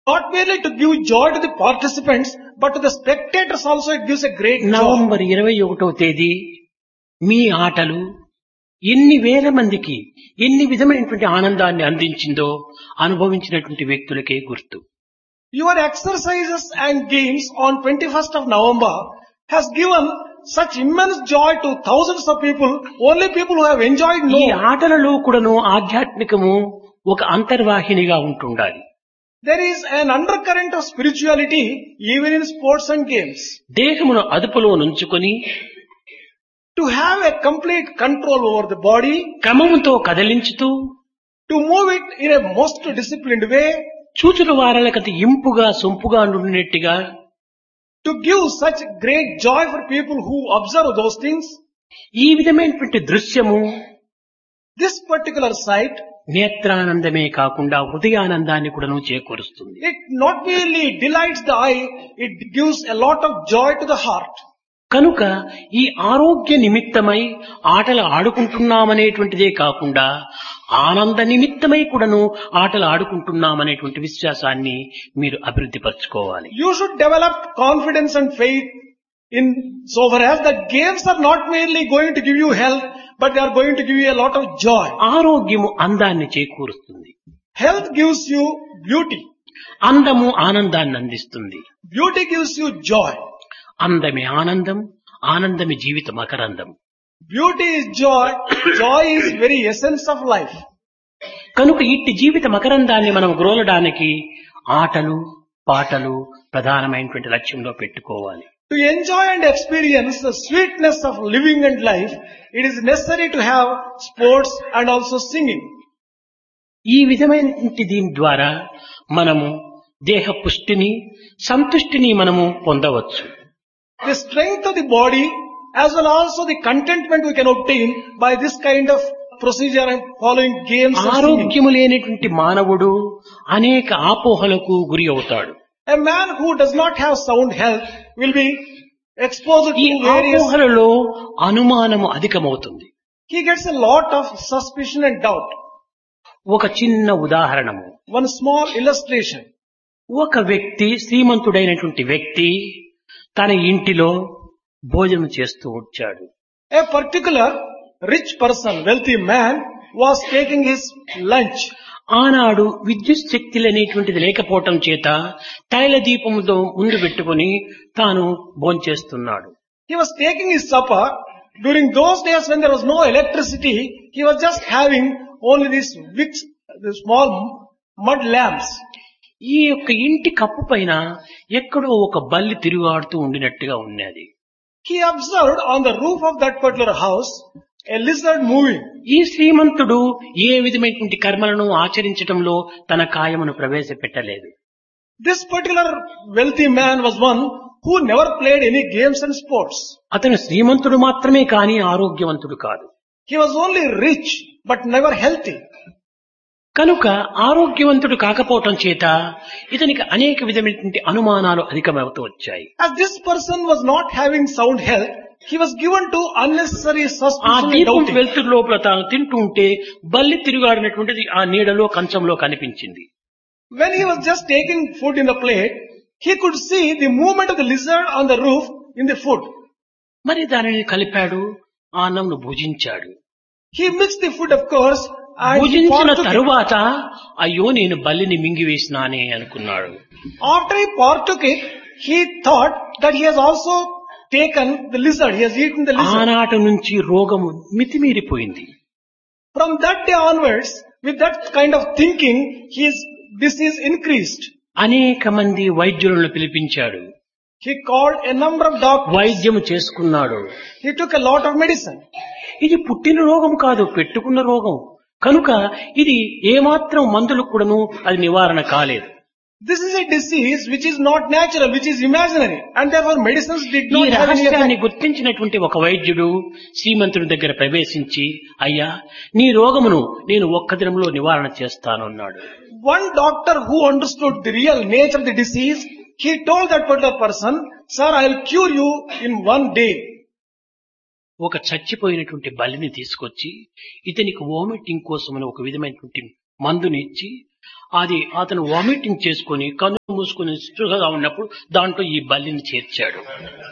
Not merely to give joy to the participants, but to the spectators also it gives a great joy. November 21వ తేదీ మీ ఆటలు ఎన్ని వేల మందికి ఎన్ని విధమైనటువంటి ఆనందాన్ని అందించిందో అనుభవించినటువంటి వ్యక్తులకే గుర్తు. Your exercises and games on 21st of November has given such immense joy to thousands of people, only people who have enjoyed ఈ know. ఆటలలో కూడాను ఆధ్యాత్మికము ఒక అంతర్వాహినిగా ఉంటుండాలి. There is an undercurrent of spirituality even in sports and games. దేహమును అదుపులో నుంచుకొని To have a complete control over the body, క్రమముతో కదిలించుతూ to move it in a most disciplined way, చూచుల వారలకతి ఇంపుగా సొంపుగా నుండినట్టుగా to give such great joy for people who observe those things. ఈ విధమైనటువంటి దృశ్యము This particular sight, నేత్రానందమే కాకుండా హృదయానందాన్ని కూడాను చేకూరుస్తుంది. it not merely delights the eye, it gives a lot of joy to the heart. కనుక ఈ ఆరోగ్య నిమిత్తమై ఆటలు ఆడుకుంటున్నామనేటువంటిదే కాకుండా ఆనంద నిమిత్తమై కూడాను ఆటలు ఆడుకుంటున్నామనేటువంటి విశ్వాసాన్ని మీరు అభివృద్ధి పరచుకోవాలి. You should develop confidence and faith in so far as the games are not merely going to give you health, but they are going to give you a lot of joy. ఆరోగ్యము అందాన్ని చేకూరుస్తుంది. Health gives you beauty. అందము ఆనందాన్ని అందిస్తుంది. Beauty gives you joy. అందమే ఆనందం, ఆనందమే జీవిత మకరందం. Beauty is joy. Joy is very essence of life. కనుక ఇట్టి జీవిత మకరందాన్ని మనం గ్రోలడానికి ఆటలు పాటలు ప్రధానమైనటువంటి లక్ష్యంలో పెట్టుకోవాలి. To enjoy and experience the sweetness of living and life, it is necessary to have sports and also singing. ఈ విధమైనటువంటి దీని ద్వారా మనము దేహ పుష్టిని సంతుష్టిని మనము పొందవచ్చు. The strength of the body as well also the contentment we can obtain by this kind of procedure and following games and singing. ఆరోగ్యము లేనటువంటి మానవుడు అనేక ఆపోహలకు గురి అవుతాడు. A man who does not have sound health will be exposed ఈ to various. ఆపోహలలో అనుమానము అధికమవుతుంది. He gets a lot of suspicion and doubt. ఒక చిన్న ఉదాహరణము. One small illustration. ఒక వ్యక్తి శ్రీమంతుడైనటువంటి వ్యక్తి తన ఇంటిలో భోజనం చేస్తూ వచ్చాడు. A particular rich person, wealthy man was taking his lunch. ఆనాడు విద్యుత్ శక్తులు అనేటువంటిది లేకపోవటం చేత తైల దీపముతో ముందు పెట్టుకుని తాను భోంచేస్తున్నాడు. He was taking his supper. During those days when there was no electricity, he was just having only these wicks, the small mud lamps. ఈ యొక్క ఇంటి కప్పు పైన ఎక్కడో ఒక బల్లి తిరుగాడుతూ ఉండినట్టుగా ఉన్నది. He observed on the roof of that particular house a lizard moving. ఈ శ్రీమంతుడు ఏ విధమైనటువంటి కర్మలను ఆచరించటంలో తన కాయమును ప్రవేశపెట్టలేదు. This particular wealthy man was one who never played any games and sports. అతను శ్రీమంతుడు మాత్రమే కాని ఆరోగ్యవంతుడు కాదు. He was only rich but never healthy. కనుక ఆరోగ్యవంతుడు కాకపోవటం చేత ఇతనికి అనేక విధమైనటువంటి అనుమానాలు అధికమవుతూ వచ్చాయి. As this person was not having sound health, he was given to unnecessary ఆ suspicion and దీపం doubting. వెలుతురు లోపల తాను తింటూ ఉంటే బల్లి తిరుగాడినటువంటిది ఆ నీడలో కంచంలో కనిపించింది. When he was just taking food in the plate, he could see the movement of the lizard on the roof in the food. మరి దానిని కలిపాడు, ఆ అన్నంను భుజించాడు. He mixed the food, of course, and he భుజించిన partook it. తరువాత అయ్యో నేను బల్లిని మింగివేసినానే అనుకున్నాడు. After he partook it, he thought that he has also taken the lizard. He has eaten the lizard. ఆనాటి నుంచి రోగము మితిమీరిపోయింది. From that day onwards, with that kind of thinking, his disease increased. అనేక మంది వైద్యులను పిలిపించాడు. He called a number of doctors. వైద్యము చేసుకున్నాడు. He took a lot of medicine. ఇది పుట్టిన రోగం కాదు, పెట్టుకున్న రోగం కనుక ఇది ఏమాత్రం మందులు కూడాను అది నివారణ కాలేదు. This is a disease which is not natural, which is imaginary, and therefore medicines did ఈ not have any రహస్యాన్ని effect. గుర్తించినటువంటి ఒక వైద్యుడు శ్రీమంతుడి దగ్గర ప్రవేశించి అయ్యా నీ రోగమును నేను ఒక్క దినంలో నివారణ చేస్తాను అన్నాడు. One doctor who understood the real nature of the disease, he told that particular person, "Sir, I will cure you in one day." ఒక చచ్చిపోయినటువంటి బలిని తీసుకొచ్చి ఇతనికి వామిటింగ్ కోసమని ఒక విధమైనటువంటి మందుని ఇచ్చి అది అతను వామిటింగ్ చేసుకొని కన్ను మూసుకొని స్పృహగా ఉన్నప్పుడు దాంట్లో ఈ బల్లిని చేర్చాడు.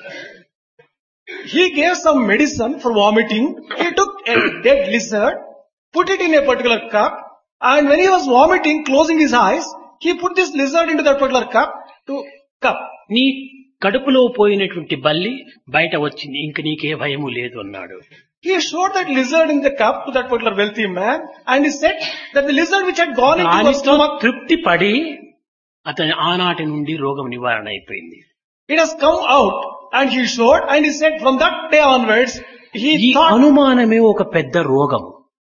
He gave some medicine for vomiting. He took a dead lizard, put it in a particular cup, and when he was vomiting, closing his eyes, he put this lizard into that particular cup. నీ కడుపులో పోయినటువంటి బల్లి బయట వచ్చింది, ఇంక నీకే భయము లేదు అన్నాడు. He showed that lizard in the cup to that particular wealthy man, and he said that the lizard which had gone into his stomach, తృప్తి పడి అతని ఆనాటి నుండి రోగం నివారణ అయిపోయింది. it has come out, and he showed, and he said from that day onwards, he ఈ thought అనుమానమే ఒక పెద్ద రోగం.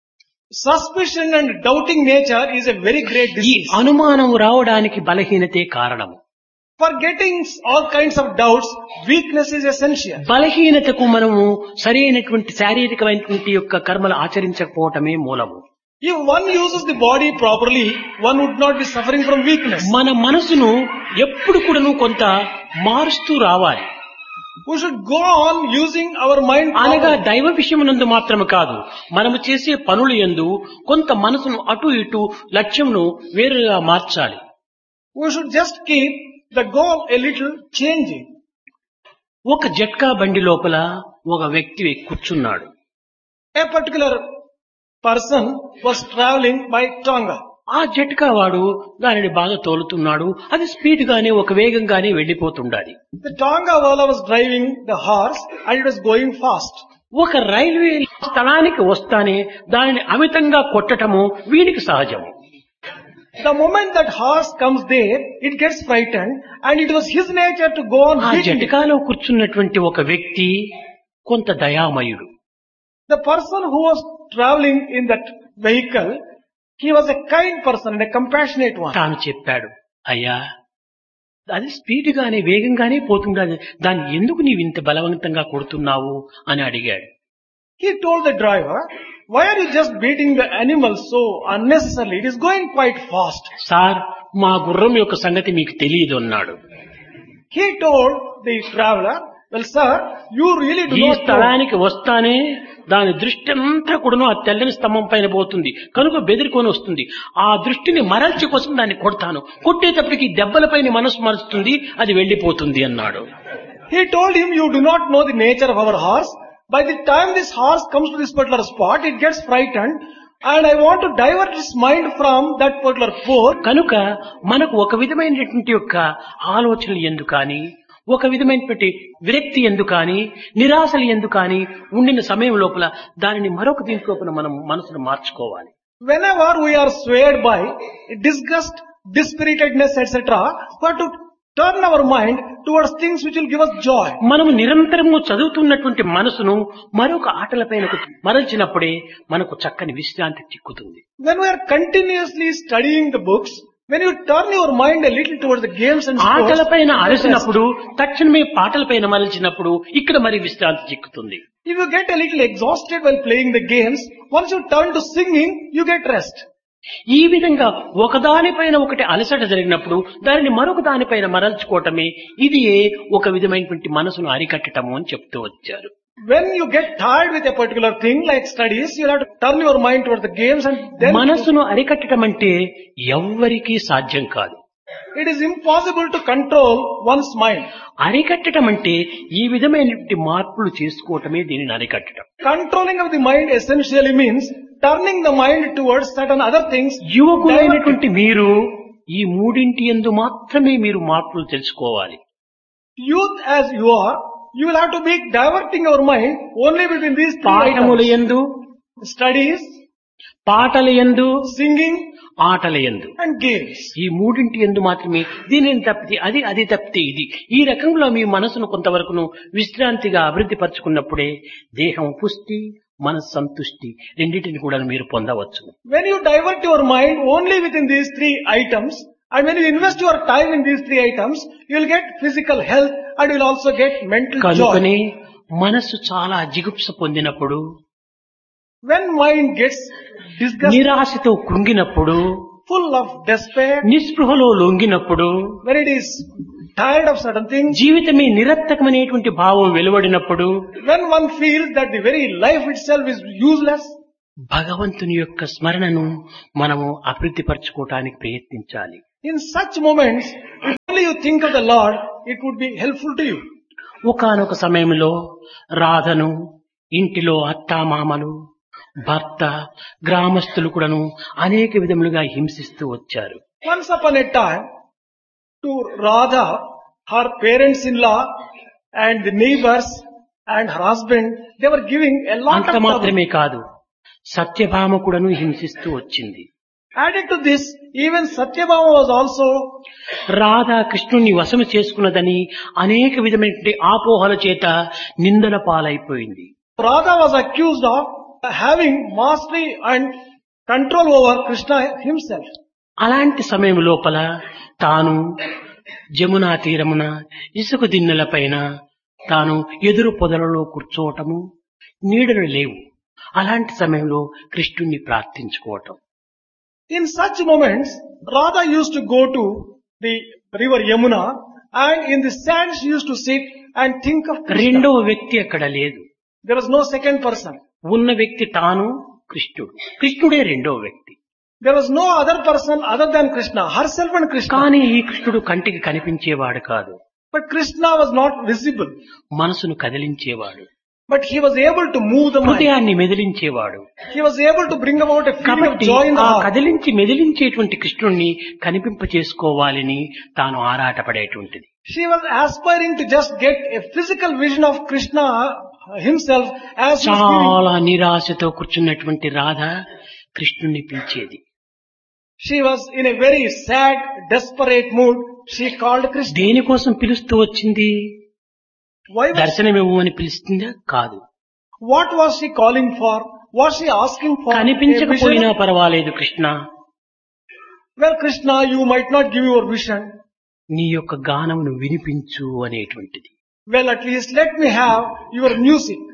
suspicion and doubting nature is a very great ఈ disease. అనుమానం రావడానికి బలహీనతే కారణము. For getting all kinds of doubts, weakness is essential. బలహీనతకు మనము సరైనటువంటి శారీరకమైనటువంటి యొక్క కర్మలు ఆచరించకపోవటమే మూలము. If one uses the body properly, one would not be suffering from weakness. మన మనసును ఎప్పుడు కూడాను కొంత మారుస్తూ రావాలి. We should go on using our mind అనగా properly. దైవ విషయమునందు మాత్రము కాదు, మనము చేసే పనులు యందు కొంత మనసును అటు ఇటు లక్ష్యమును వేరుగా మార్చాలి. We should just keep the goal a little changing. ఒక జట్కా బండి లోపల ఒక వ్యక్తి కూర్చున్నాడు. A particular person was traveling by Tonga. ఆ జట్కా వాడు దానిని బాగా తోలుతున్నాడు. అది స్పీడ్ గానే ఒక వేగంగానే వెళ్లిపోతుండాలి. The Tonga wala was driving the horse and it was going fast. ఒక రైల్వే స్థలానికి వస్తానే దానిని అమితంగా కొట్టటము వీడికి సహజము. The moment that horse comes there, it gets frightened and it was his nature to go on ఆ beating it. జటకాలో కూర్చున్నటువంటి ఒక వ్యక్తి కొంత దయామయుడు. The person who was traveling in that vehicle, he was a kind person and a compassionate one. తాను చెప్పాడు, అయ్యా అది స్పీడ్ గానే వేగంగానే పోతుండాలి, దాన్ని ఎందుకు నీవు ఇంత బలవంతంగా కొడుతున్నావు అని అడిగాడు. He told the driver, why are you just beating the animal so unnecessarily? It is going quite fast. Sir, మా గుర్రం యొక్క సంగతి మీకు తెలియదు అన్నాడు. He told the traveler, well sir, you really do ఈ not know. స్థలానికి వస్తానే దాని దృష్టి అంతా కూడాను ఆ తెల్లని స్తంభం పైన పోతుంది కనుక బెదిరికొని వస్తుంది. ఆ దృష్టిని మరల్చి కోసం దాన్ని కొడతాను, కొట్టేటప్పటికి దెబ్బలపైన మనసు మరుస్తుంది, అది వెళ్లిపోతుంది అన్నాడు. He told him, you do not know the nature of our horse. By the time this horse comes to this particular spot, it gets frightened and I want to divert his mind from that particular port. కనుక మనకు ఒక విధమైనటువంటి యొక్క ఆలోచనలు ఎందుకు కానీ, ఒక విధమైనటువంటి విరక్తి ఎందుకు కానీ, నిరాశలు ఎందుకు కానీ ఉండిన సమయం లోపల దానిని మరొక దీంట్లో మనం మనసును మార్చుకోవాలి. Whenever we are swayed by disgust, dispiritedness, etc., we have to turn our mind towards things which will give us joy. మనము నిరంతరము చదువుతున్నటువంటి మనసును మరొక ఆటలపైన మరల్చినప్పుడే మనకు చక్కని విశ్రాంతి చిక్కుతుంది. When we are continuously studying the books, when you turn your mind a little towards the games and sports, ఆటలపైన అలసినప్పుడు తక్షణమే పాటలపైన మరల్చినప్పుడు ఇక్కడ మరి విశ్రాంతి చిక్కుతుంది. if you get a little exhausted while playing the games, once you turn to singing, you get rest. ఈ విధంగా ఒకదానిపైన ఒకటి అలసట జరిగినప్పుడు దానిని మరొక దానిపైన మరల్చుకోవటమే ఇది ఒక విధమైనటువంటి మనసును అరికట్టటము అని చెప్తూ వచ్చారు. When you get tired with a particular thing like studies, you have to turn your mind towards the games and then మనసును అరికట్టడం అంటే ఎవ్వరికీ సాధ్యం కాదు. it is impossible to control one's mind. అరికట్టడం అంటే ఈ విధమైనటువంటి మార్పులు చేసుకోవటమే దీనిని అరికట్టడం. Controlling of the mind essentially means turning the mind towards certain other things. యువకులైనటువంటి మీరు ఈ మూడింటి యందు మాత్రమే మీరు మార్పులు తెలుసుకోవాలి. Youth as you are, you will have to be diverting your mind only between these three పాఠముల items. యందు, Studies, పాటల యందు, singing ఆటల యందు, and games. ఈ మూడింటి యందు మాత్రమే దీనిని తప్పితే అది, అది తప్పితే ఇది, ఈ రకంలో మీ మనసును కొంతవరకును విశ్రాంతిగా అభివృద్ధి పరుచుకున్నప్పుడే దేహం పుష్టి, మనసు సంతుష్టి రెండింటిని కూడా మీరు పొందవచ్చు. When you divert your mind only within these three items, and when you invest your time in these three items, you will get physical health and you will also get mental కనుకనే joy. మనస్సు చాలా జిగుప్స పొందినప్పుడు, When mind gets disgusted, నిరాశతో కృంగినప్పుడు, full of despair, నిస్పృహలో లొంగినప్పుడు, when it is tired of certain things, జీవితమే నిరర్థకమైనటువంటి భావం వెలువడినప్పుడు, when one feels that the very life itself is useless, భగవంతుని యొక్క స్మరణను మనము అభివృద్ధి పరచుకోవటానికి ప్రయత్నించాలి. In such moments, if only you think of the Lord, it would be helpful to you. ఒకానొక సమయంలో రాధను ఇంటిలో అత్తామామలు, భర్త, గ్రామస్తులు కూడాను అనేక విధములుగా హింసిస్తూ వచ్చారు. Once upon a time, to Radha, her parents-in-law and the neighbors and her husband, they were giving a lot అంత of trouble. మాత్రమే కాదు, సత్యభామ కూడాను హింసిస్తూ వచ్చింది. Added to this, even Satyabhama was also, Radha కృష్ణుణ్ణి వశము చేసుకున్నదని అనేక విధమైనటువంటి ఆపోహల చేత నిందల పాలైపోయింది. Radha was accused of having mastery and control over Krishna himself. అలాంటి సమయం లోపల తాను జమునా తీరమున ఇసుక దిన్నెల పైన తాను ఎదురు పొదలలో కూర్చోవటము, నీడలు లేవు. అలాంటి సమయంలో కృష్ణుణ్ణి ప్రార్థించుకోవటం. In such moments, Radha used to go to the river Yamuna and in the sand she used to sit and think of Krishna. రెండవ వ్యక్తి అక్కడ లేదు. There was no second person. ఉన్న వ్యక్తి తాను కృష్ణుడు. కృష్ణుడే రెండవ వ్యక్తి. There was no other person other than Krishna, herself and Krishna. కానీ ఈ కృష్ణుడు కంటికి కనిపించేవాడు కాదు. But Krishna was not visible. మనసును కదిలించేవాడు. But he was able to move the mind. హృదయాన్ని మెదిలించేవాడు. He was able to bring about a feeling of కాబట్టి joy in the ఆ heart. కదిలించి మెదిలించేటువంటి కృష్ణుణ్ణి కనిపింప చేసుకోవాలని తాను ఆరాటపడేటువంటిది. She was aspiring to just get a physical vision of Krishna himself as he was giving. చాలా నిరాశతో కూర్చున్నటువంటి రాధ కృష్ణుణ్ణి పిలిచేది. She was in a very sad, desperate mood. She called Krishna. దేనికోసం పిలుస్తూ వచ్చింది? Why was, దర్శనమివ్వు అని పిలుస్తుందా? కాదు. what was she calling for? Was she asking for a కనిపించకపోయినా vision? పర్వాలేదు Krishna, Well, Krishna, you might not give your vision. నీ యొక్క గానమును వినిపించు అనేటువంటిది. Well, at least let me have your music.